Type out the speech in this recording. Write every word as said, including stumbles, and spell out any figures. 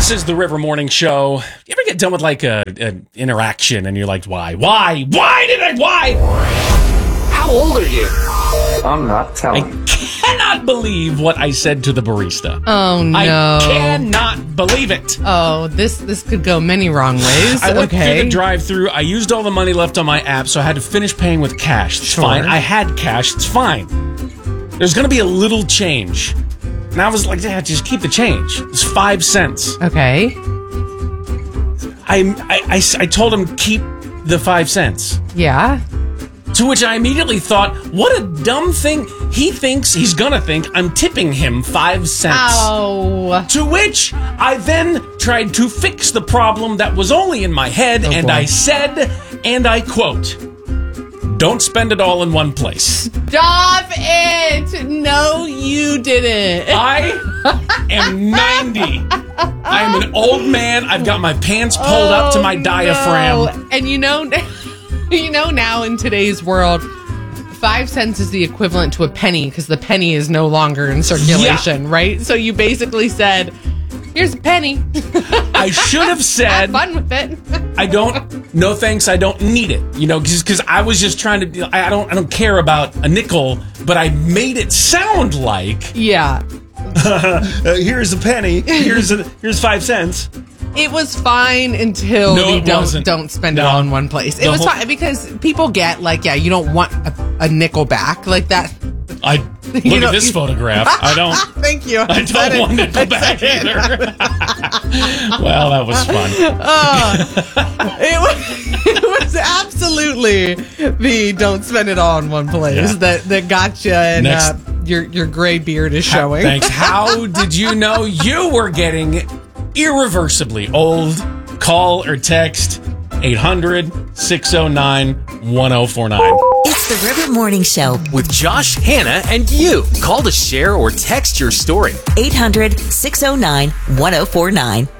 This is the River Morning Show. You ever get done with like a, an interaction and you're like, why? Why? Why did I? Why? How old are you? I'm not telling. I cannot believe what I said to the barista. Oh, no. I cannot believe it. Oh, this this could go many wrong ways. I went okay. through the drive-thru. I used all the money left on my app, so I had to finish paying with cash. It's Sure. fine. I had cash. It's fine. There's going to be a little change. And I was like, yeah, just keep the change. It's five cents. Okay. I, I, I, I told him, keep the five cents. Yeah. To which I immediately thought, what a dumb thing. He thinks, he's gonna think, I'm tipping him five cents. Oh. To which I then tried to fix the problem that was only in my head, Oh, and boy. I said, and I quote, don't spend it all in one place. Stop it! No, you didn't. I am ninety. I am an old man. I've got my pants pulled up to my Oh, diaphragm. no. And you know, you know now in today's world, five cents is the equivalent to a penny because the penny is no longer in circulation, Yeah. right? So you basically said, here's a penny. I should have Have said, fun with it. I don't, no thanks, I don't need it. You know, because I was just trying to, be- I don't, I don't care about a nickel, but I made it sound like, Yeah. uh, here's a penny, here's a, here's five cents. It was fine until No, the it don't wasn't. don't spend No. it all in one place. It The was whole- fine because people get like, yeah, you don't want a, a nickel back like that. I look You know, at this you- photograph. I don't. Thank you. I said don't it. want nickel I back said it. either. Well, that was fun. It was, it was absolutely the don't spend it all in one place Yeah. that that got you, and Next- uh, your your gray beard is showing. Thanks. How did you know you were getting irreversibly old? Call or text eight hundred, six oh nine, one oh four nine. It's the River Morning Show. With Josh, Hannah, and you. Call to share or text your story. eight hundred, six oh nine, one oh four nine.